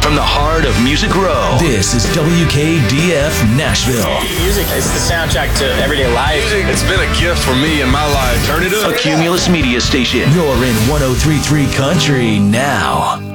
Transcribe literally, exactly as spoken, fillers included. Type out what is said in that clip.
from the heart of Music Row. This is W K D F Nashville. Music is the soundtrack to everyday life. Music, it's been a gift for me in my life. Turn it up. A Cumulus media station. You're in one oh three point three Country now.